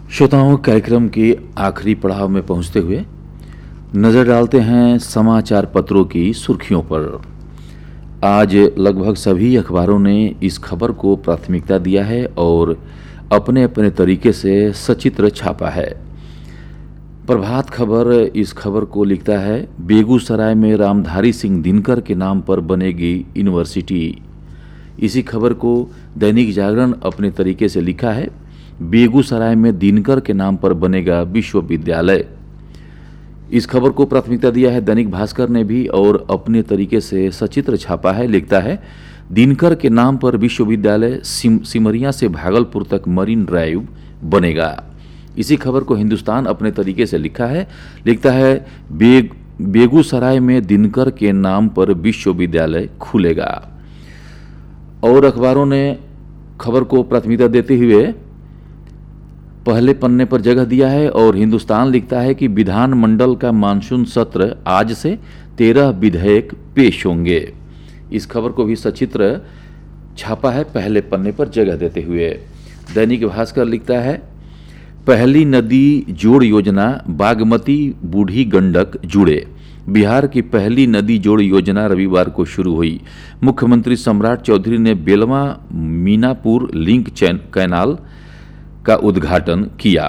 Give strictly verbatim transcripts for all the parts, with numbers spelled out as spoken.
श्रोताओं, कार्यक्रम के आखिरी पड़ाव में पहुंचते हुए नज़र डालते हैं समाचार पत्रों की सुर्खियों पर। आज लगभग सभी अखबारों ने इस खबर को प्राथमिकता दिया है और अपने अपने तरीके से सचित्र छापा है। प्रभात खबर इस खबर को लिखता है, बेगूसराय में रामधारी सिंह दिनकर के नाम पर बनेगी यूनिवर्सिटी। इसी खबर को दैनिक जागरण अपने तरीके से लिखा है, बेगूसराय में दिनकर के नाम पर बनेगा विश्वविद्यालय। इस खबर को प्राथमिकता दिया है दैनिक भास्कर ने भी और अपने तरीके से सचित्र छापा है। लिखता है, दिनकर के नाम पर विश्वविद्यालय, सिम, सिमरिया से भागलपुर तक मरीन ड्राइव बनेगा। इसी खबर को हिंदुस्तान अपने तरीके से लिखा है। लिखता है, बेग बेगूसराय में दिनकर के नाम पर विश्वविद्यालय खुलेगा। और अखबारों ने खबर को प्राथमिकता देते हुए पहले पन्ने पर जगह दिया है और हिंदुस्तान लिखता है कि विधानमंडल का मानसून सत्र आज से तेरह विधेयक पेश होंगे। इस खबर को भी सचित्र छापा है पहले पन्ने पर जगह देते हुए। दैनिक भास्कर लिखता है, पहली नदी जोड़ योजना बागमती बूढ़ी गंडक जुड़े। बिहार की पहली नदी जोड़ योजना रविवार को शुरू हुई। मुख्यमंत्री सम्राट चौधरी ने बेलवा मीनापुर लिंक चैन कैनाल का उद्घाटन किया।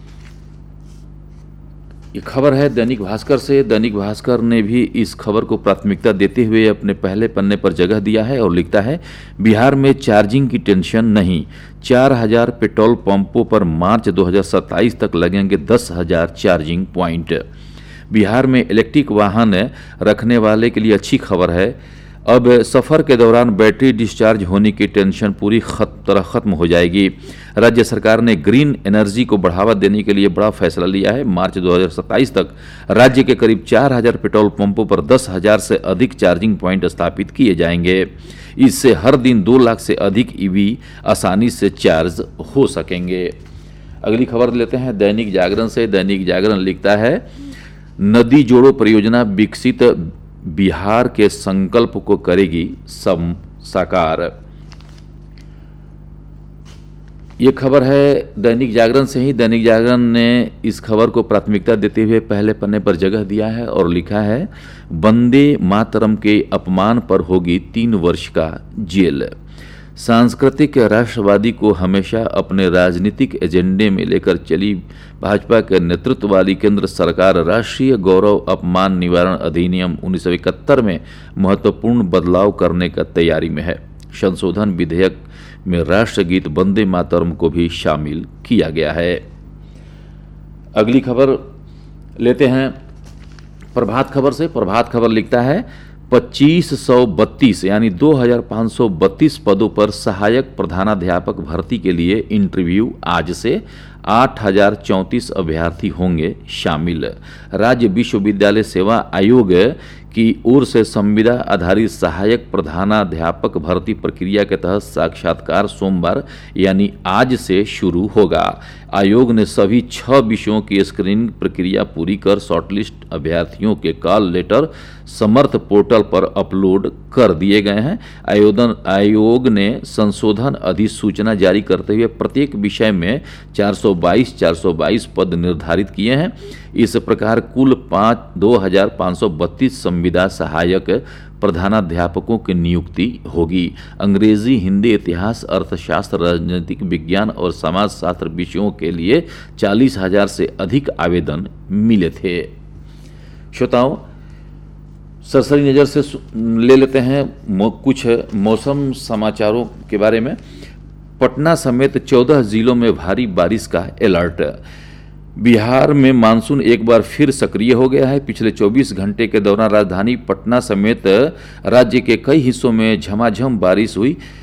ये खबर है दैनिक भास्कर से। दैनिक भास्कर ने भी इस खबर को प्राथमिकता देते हुए अपने पहले पन्ने पर जगह दिया है और लिखता है, बिहार में चार्जिंग की टेंशन नहीं। चार हजार पेट्रोल पंपों पर मार्च दो हज़ार सत्ताईस तक लगेंगे दस हजार चार्जिंग पॉइंट। बिहार में इलेक्ट्रिक वाहन रखने वाले के लिए अच्छी खबर है। अब सफ़र के दौरान बैटरी डिस्चार्ज होने की टेंशन पूरी खत, तरह खत्म हो जाएगी। राज्य सरकार ने ग्रीन एनर्जी को बढ़ावा देने के लिए बड़ा फैसला लिया है। मार्च दो हज़ार सत्ताईस तक राज्य के करीब चार हजार पेट्रोल पंपों पर दस हजार से अधिक चार्जिंग पॉइंट स्थापित किए जाएंगे। इससे हर दिन दो लाख से अधिक ईवी आसानी से चार्ज हो सकेंगे। अगली खबर लेते हैं दैनिक जागरण से। दैनिक जागरण लिखता है, नदी जोड़ो परियोजना विकसित बिहार के संकल्प को करेगी सम साकार। ये खबर है दैनिक जागरण से ही। दैनिक जागरण ने इस खबर को प्राथमिकता देते हुए पहले पन्ने पर जगह दिया है और लिखा है, वंदे मातरम के अपमान पर होगी तीन वर्ष का जेल। सांस्कृतिक राष्ट्रवादी को हमेशा अपने राजनीतिक एजेंडे में लेकर चली भाजपा के नेतृत्व वाली केंद्र सरकार राष्ट्रीय गौरव अपमान निवारण अधिनियम उन्नीस सौ इकहत्तर में महत्वपूर्ण बदलाव करने का तैयारी में है। संशोधन विधेयक में राष्ट्रगीत वंदे मातरम को भी शामिल किया गया है। अगली खबर लेते हैं प्रभात खबर से। प्रभात खबर लिखता है, पच्चीस सौ बत्तीस यानी दो हजार पाँच सौ बत्तीस पदों पर सहायक प्रधानाध्यापक भर्ती के लिए इंटरव्यू आज से। आठ हजार चौंतीस अभ्यर्थी होंगे शामिल। राज्य विश्वविद्यालय सेवा आयोग की ओर से संविदा आधारित सहायक प्रधानाध्यापक भर्ती प्रक्रिया के तहत साक्षात्कार सोमवार यानी आज से शुरू होगा। आयोग ने सभी छह विषयों की स्क्रीनिंग प्रक्रिया पूरी कर शॉर्टलिस्ट अभ्यर्थियों के कॉल लेटर समर्थ पोर्टल पर अपलोड कर दिए गए हैं। आयोजन आयोग ने संशोधन अधिसूचना जारी करते हुए प्रत्येक विषय में चार सौ बाईस चार सौ बाईस पद निर्धारित किए हैं। इस प्रकार कुल पाँच दो हजार पाँच सौ बत्तीस संविदा सहायक प्रधानाध्यापकों की नियुक्ति होगी। अंग्रेजी, हिंदी, इतिहास, अर्थशास्त्र, राजनीतिक विज्ञान और समाजशास्त्र विषयों के लिए चालीस हजार से अधिक आवेदन मिले थे। श्रोताओं, सरसरी नज़र से ले लेते हैं मो, कुछ मौसम समाचारों के बारे में। पटना समेत चौदह जिलों में भारी बारिश का अलर्ट। बिहार में मानसून एक बार फिर सक्रिय हो गया है। पिछले चौबीस घंटे के दौरान राजधानी पटना समेत राज्य के कई हिस्सों में झमाझम बारिश हुई।